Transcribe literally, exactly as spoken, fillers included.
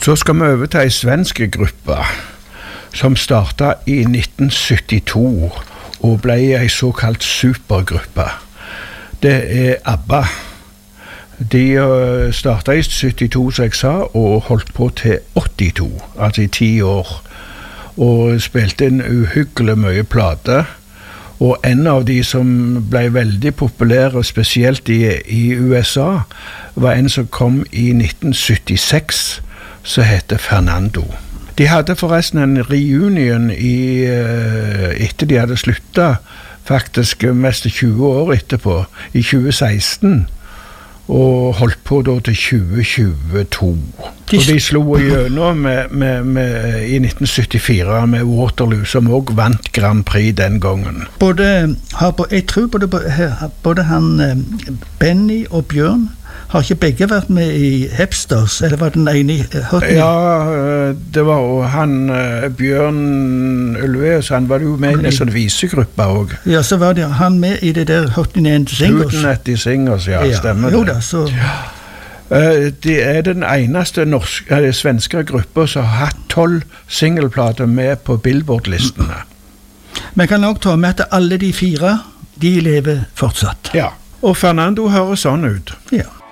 Så skal vi over til en svensk gruppe som startet i nitten syttito og ble en såkalt supergruppe. Det er ABBA. De startet i syttito, som jeg sa, og holdt på til åttito, altså i ti år. Og spilte en uhyggelig mye plate. Og en av de som ble veldig populære, spesielt i, i U S A, var en som kom i nitten syttiseks, som heter Fernando. De hadde forresten en reunion i, etter de hadde sluttet, faktisk mest tjue år etterpå, i tjue seksten, og holdt på da til tjue tjueto. De, og de slo igjennom med, med, med, i nitten syttifire med Waterloo, som også vant Grand Prix den gangen. Både, jeg tror både, både han Benny og Bjørn har ikke begge vært med i Hepsters, eller var den ene i Hotny? Ja, det var jo han, Bjørn Ulveus, han var jo med i en sånn visegruppe også. Ja, så var det han med i det der Hotny and Singers. Hooten at the Singers, ja, ja stemmer jo det. Da, så... Ja. Det er den eneste norske, eller svenske grupper som har hatt tolv singleplater med på Billboard-listene. Men kan også ta med at alle de fire, de lever fortsatt. Ja, og Fernando hører sånn ut. Ja.